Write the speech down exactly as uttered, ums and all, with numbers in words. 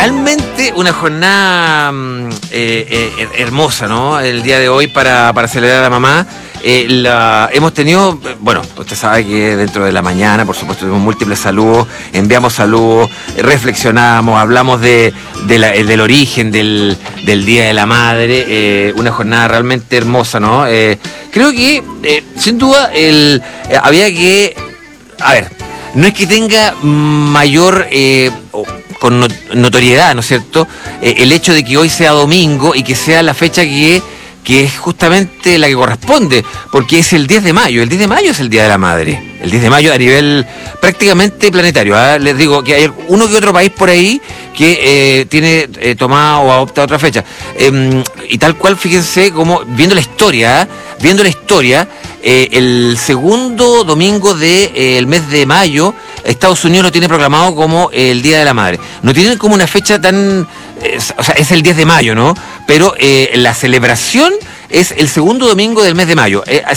realmente una jornada eh, eh, hermosa, ¿no? El día de hoy para, para celebrar a la mamá. Eh, la, hemos tenido, bueno, usted sabe que dentro de la mañana, por supuesto, tuvimos múltiples saludos, enviamos saludos, reflexionamos, hablamos de, de la, del origen del, del Día de la Madre, eh, una jornada realmente hermosa, ¿no? Eh, creo que, eh, sin duda, el, eh, había que, a ver, no es que tenga mayor eh, con notoriedad, ¿no es cierto?, eh, el hecho de que hoy sea domingo y que sea la fecha que que es justamente la que corresponde, porque es el diez de mayo, el diez de mayo es el Día de la Madre, el diez de mayo a nivel prácticamente planetario, ¿eh? Les digo que hay uno que otro país por ahí que eh, tiene eh, tomada o adopta otra fecha, eh, y tal cual, fíjense como, viendo la historia, ¿eh? viendo la historia, eh, el segundo domingo del de, eh, mes de mayo, Estados Unidos lo tiene proclamado como el Día de la Madre. No tienen como una fecha tan... Eh, o sea, es el diez de mayo, ¿no? Pero eh, la celebración es el segundo domingo del mes de mayo. Eh,